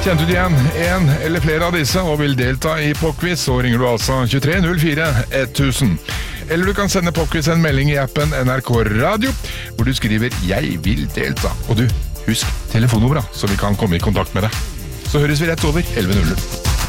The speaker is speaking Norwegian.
Kjente du igjen en eller flere av disse og vil delta i popquiz, så ringer du altså 23 04 1000. Eller du kan sende popquiz en melding i appen NRK Radio, hvor du skriver «Jeg vil delta». Og du, husk telefonnummeret, så vi kan komme i kontakt med deg. Så høres vi rett over 11.00.